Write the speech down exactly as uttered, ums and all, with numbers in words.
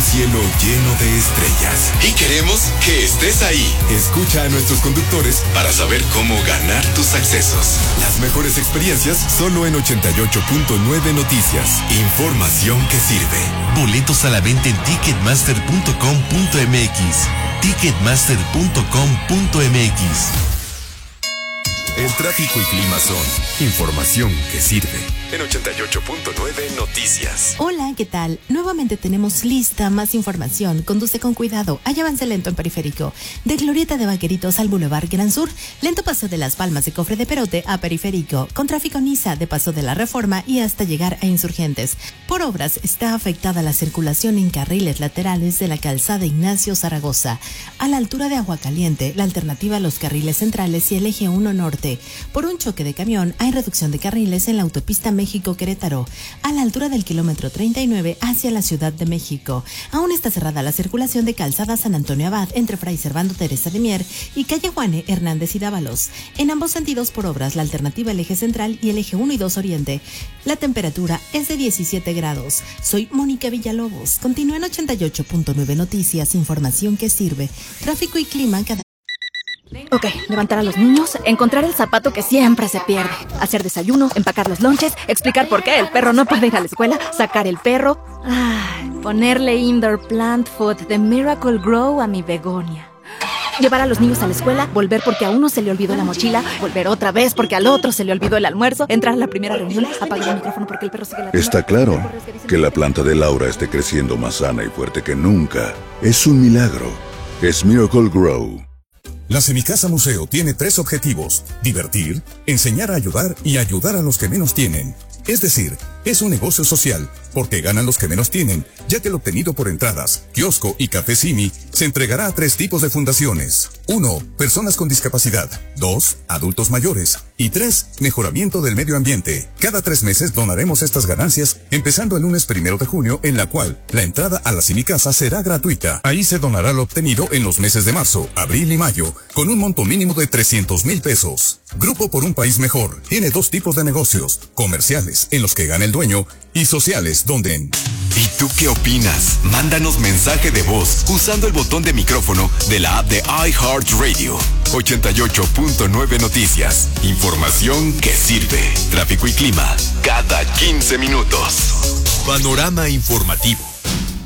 cielo lleno de estrellas. Y queremos que estés ahí. Escucha a nuestros conductores para saber cómo ganar tus accesos. Las mejores experiencias solo en ochenta y ocho punto nueve Noticias. Información que sirve. Boletos a la venta en ticketmaster punto com punto m x. ticketmaster punto com punto m x. El tráfico y clima son información que sirve. En ochenta y ocho punto nueve Noticias. Hola, ¿qué tal? Nuevamente tenemos lista más información. Conduce con cuidado. Hay avance lento en Periférico. De Glorieta de Vaqueritos al Boulevard Gran Sur. Lento paso de Las Palmas de Cofre de Perote a Periférico. Con tráfico Niza de Paso de la Reforma y hasta llegar a Insurgentes. Por obras está afectada la circulación en carriles laterales de la calzada Ignacio Zaragoza. A la altura de Aguacaliente, la alternativa a los carriles centrales y el eje uno Norte. Por un choque de camión hay reducción de carriles en la autopista México-Querétaro, a la altura del kilómetro treinta y nueve hacia la Ciudad de México. Aún está cerrada la circulación de calzada San Antonio Abad entre Fray Servando Teresa de Mier y calle Juane Hernández y Dávalos. En ambos sentidos por obras, la alternativa el eje central y el eje uno y dos Oriente. La temperatura es de diecisiete grados. Soy Mónica Villalobos. Continúa en ochenta y ocho punto nueve Noticias, información que sirve. Tráfico y clima cada... Ok, levantar a los niños, encontrar el zapato que siempre se pierde, hacer desayuno, empacar los lonches, explicar por qué el perro no puede ir a la escuela, sacar el perro, ay, ponerle indoor plant food de Miracle Grow a mi begonia. Llevar a los niños a la escuela, volver porque a uno se le olvidó la mochila, volver otra vez porque al otro se le olvidó el almuerzo, entrar a la primera reunión, apagar el micrófono porque el perro sigue la... Está claro que la planta de Laura esté creciendo más sana y fuerte que nunca. Es un milagro. Es Miracle Grow. La Semicasa Museo tiene tres objetivos: divertir, enseñar a ayudar y ayudar a los que menos tienen. Es decir, es un negocio social, porque ganan los que menos tienen, ya que el obtenido por entradas, kiosco y café Simi se entregará a tres tipos de fundaciones. Uno, personas con discapacidad. Dos, adultos mayores. Y tres, mejoramiento del medio ambiente. Cada tres meses donaremos estas ganancias, empezando el lunes primero de junio, en la cual la entrada a la Semicasa será gratuita. Ahí se donará lo obtenido en los meses de marzo, abril y mayo, con un monto mínimo de trescientos mil pesos. Grupo por un País Mejor tiene dos tipos de negocios: comerciales, en los que gana el dueño, y sociales, donde... ¿Y tú qué opinas? Mándanos mensaje de voz usando el botón de micrófono de la app de iHeartRadio. ochenta y ocho punto nueve Noticias. Información que sirve. Tráfico y clima cada quince minutos. Panorama informativo.